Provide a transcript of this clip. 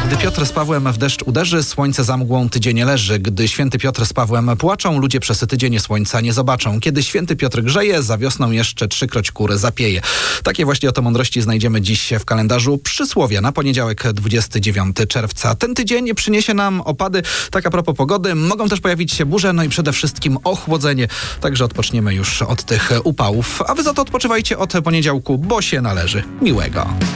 Gdy Piotr z Pawłem w deszcz uderzy, słońce za mgłą tydzień leży. Gdy święty Piotr z Pawłem płaczą, ludzie przez tydzień słońca nie zobaczą. Kiedy święty Piotr grzeje, za wiosną jeszcze 3-kroć kury zapieje. Takie właśnie oto mądrości znajdziemy dziś w kalendarzu Przysłowia na poniedziałek 29 czerwca. Ten tydzień przyniesie nam opady. Tak a propos pogody, mogą też pojawić się burze, no i przede wszystkim ochłodzenie. Także odpoczniemy już od tych upałów. A wy za to odpoczywajcie od poniedziałku, bo się należy. Miłego.